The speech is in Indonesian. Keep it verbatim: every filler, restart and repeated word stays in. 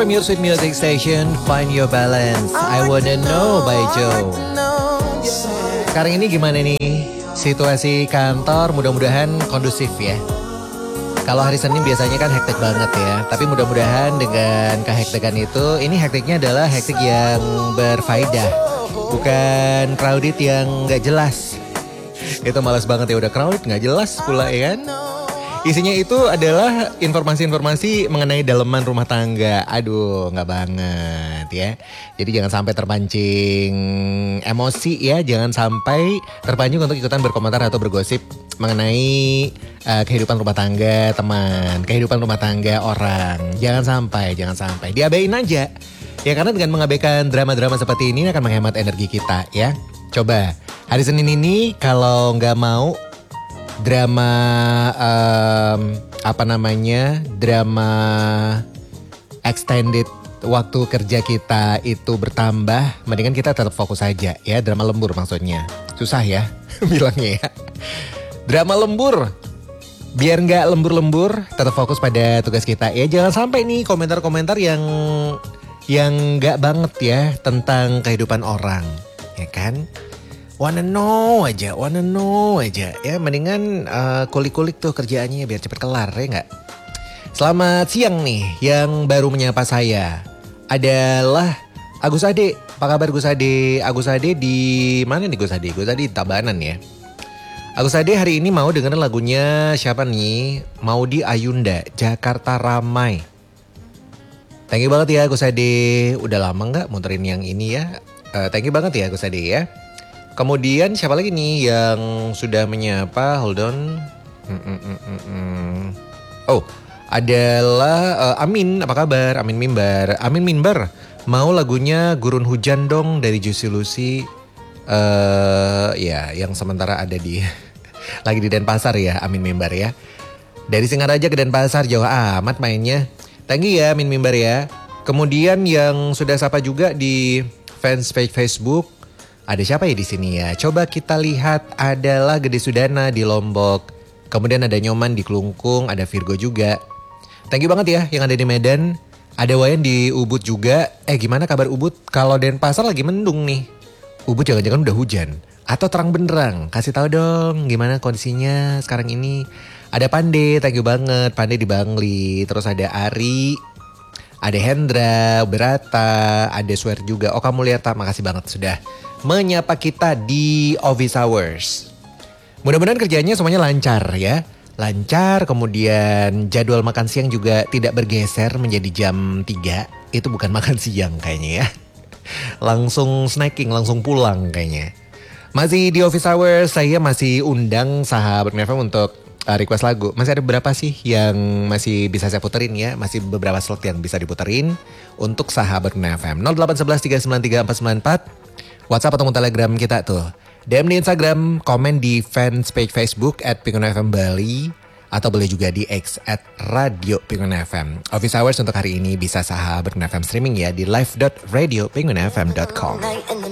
F M, your sweet music station. Find your balance. I wanna know by Joe. Sekarang ini gimana nih situasi kantor? Mudah-mudahan kondusif ya. Kalau hari Senin biasanya kan hektik banget ya. Tapi mudah-mudahan dengan kehektikan itu, ini hektiknya adalah hektik yang berfaedah, bukan crowded yang gak jelas. Itu malas banget ya, udah crowded gak jelas pula ya kan. Isinya itu adalah informasi-informasi mengenai daleman rumah tangga. Aduh, nggak banget ya. Jadi jangan sampai terpancing emosi ya. Jangan sampai terpancing untuk ikutan berkomentar atau bergosip mengenai uh, kehidupan rumah tangga teman, kehidupan rumah tangga orang. Jangan sampai, jangan sampai. Diabain aja. Ya karena dengan mengabaikan drama-drama seperti ini akan menghemat energi kita ya. Coba hari Senin ini kalau nggak mau drama um, apa namanya drama extended waktu kerja kita itu bertambah, mendingan kita tetap fokus aja ya. Drama lembur maksudnya, susah ya bilangnya ya. Drama lembur, biar nggak lembur-lembur, tetap fokus pada tugas kita ya. Jangan sampai nih komentar-komentar yang yang nggak banget ya tentang kehidupan orang, ya kan? Wanna know aja, wanna know aja. Ya mendingan uh, kulik-kulik tuh kerjaannya biar cepet kelar ya nggak? Selamat siang nih, yang baru menyapa saya adalah Agus Ade. Apa kabar Gus Ade? Agus Ade di mana nih Gus Ade? Gus Ade di Tabanan ya. Agus Ade hari ini mau dengerin lagunya siapa nih? Maudy Ayunda, Jakarta Ramai. Thank you banget ya Gus Ade. Udah lama nggak muterin yang ini ya? Uh, thank you banget ya Gus Ade ya. Kemudian siapa lagi nih yang sudah menyapa? Hold on. Mm, mm, mm, mm, mm. Oh, adalah uh, Amin. Apa kabar? Amin Mimbar. Amin Mimbar. Mau lagunya Gurun Hujan dong dari Juicy Lucy. Uh, ya, yang sementara ada di lagi di Denpasar ya, Amin Mimbar ya. Dari Singaraja ke Denpasar jauh amat mainnya. Thank you ya Amin Mimbar ya. Kemudian yang sudah sapa juga di fans page Facebook. Ada siapa ya di sini ya? Coba kita lihat, adalah Gede Sudana di Lombok. Kemudian ada Nyoman di Kelungkung, ada Virgo juga. Thank you banget ya yang ada di Medan. Ada Wayan di Ubud juga. Eh gimana kabar Ubud? Kalau Denpasar lagi mendung nih. Ubud jangan-jangan udah hujan atau terang benderang? Kasih tahu dong gimana kondisinya sekarang ini. Ada Pande, thank you banget. Pande di Bangli. Terus ada Ari, ada Hendra, Berata, ada Swear juga. Oh kamu lihat tak, makasih banget sudah menyapa kita di Office Hours. Mudah-mudahan kerjanya semuanya lancar ya. Lancar, kemudian jadwal makan siang juga tidak bergeser menjadi jam tiga. Itu bukan makan siang kayaknya ya. Langsung snacking, langsung pulang kayaknya. Masih di Office Hours, saya masih undang sahabat M F M untuk uh, request lagu. Masih ada beberapa sih yang masih bisa saya puterin ya. Masih beberapa slot yang bisa diputerin untuk sahabat M F M. nol delapan satu satu tiga sembilan tiga empat sembilan empat. WhatsApp atau Telegram kita tuh. D M di Instagram, komen di fans page Facebook at Pingun F M Bali. Atau boleh juga di X at Radio Pingun F M. Office Hours untuk hari ini bisa sahabat Pingun F M streaming ya di live dot radio pingun f m dot com.